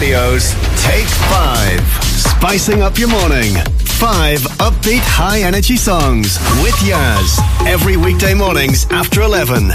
Radio's Take 5. Spicing up your morning. 5 upbeat, high-energy songs with Yaz. Every weekday mornings after 11.